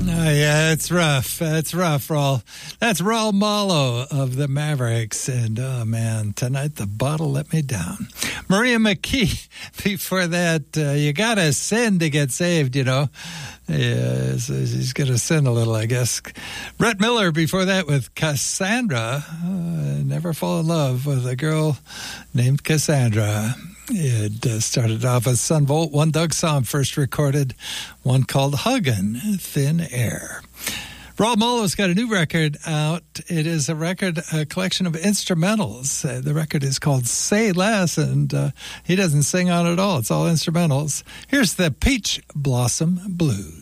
Yeah, it's rough. It's rough, Raul. That's Raul Malo of the Mavericks. And, oh, man, tonight the bottle let me down. Maria McKee, before that, you got to sin to get saved, you know. Yeah, so he's going to sin a little, I guess. Brett Miller, before that, with Cassandra. Never fall in love with a girl named Cassandra. It started off as Sun Volt, one Doug Sahm first recorded, one called Huggin' Thin Air. Raul Malo's got a new record out. It is a collection of instrumentals. The record is called Say Less, and he doesn't sing on it at all. It's all instrumentals. Here's the Peach Blossom Blues.